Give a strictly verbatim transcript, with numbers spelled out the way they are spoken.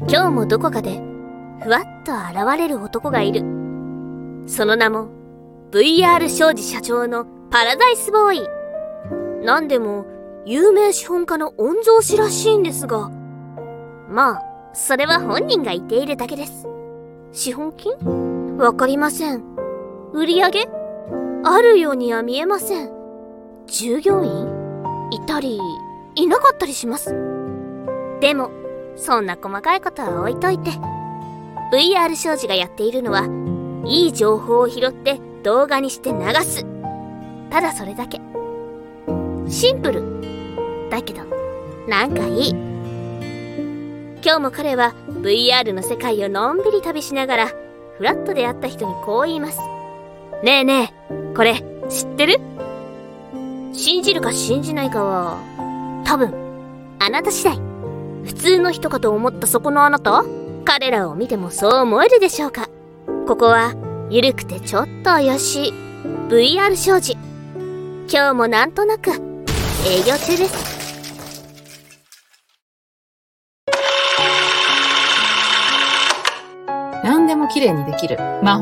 今日もどこかでふわっと現れる男がいる。その名も ブイアール 商事社長のパラダイスボーイ。なんでも有名資本家の御曹司らしいんですが、まあそれは本人が言っているだけです。資本金？わかりません。売り上げ？あるようには見えません。従業員？いたりいなかったりします。でもそんな細かいことは置いといて、 ブイアール 商事がやっているのは、いい情報を拾って動画にして流す。ただそれだけ。シンプルだけどなんかいい。今日も彼は ブイアール の世界をのんびり旅しながら、フラッと出会った人にこう言います。ねえねえ、これ知ってる？信じるか信じないかは多分あなた次第。普通の人かと思ったそこのあなた、彼らを見てもそう思えるでしょうか。ここはゆるくてちょっと怪しい ブイアール 商事。今日もなんとなく営業中です。 何でも綺麗にできる魔法